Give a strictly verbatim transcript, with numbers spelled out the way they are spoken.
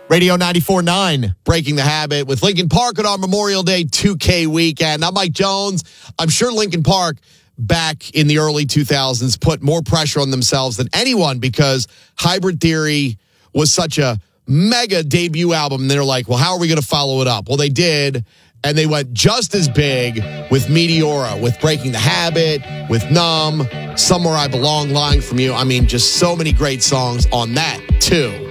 Radio ninety-four point nine, Breaking the Habit with Linkin Park on our Memorial Day two K weekend. I'm Mike Jones. I'm sure Linkin Park back in the early two thousands put more pressure on themselves than anyone because Hybrid Theory was such a mega debut album. And they're like, well, how are we going to follow it up? Well, they did, and they went just as big with Meteora, with Breaking the Habit, with Numb, Somewhere I Belong, Lying From You. I mean, just so many great songs on that, too.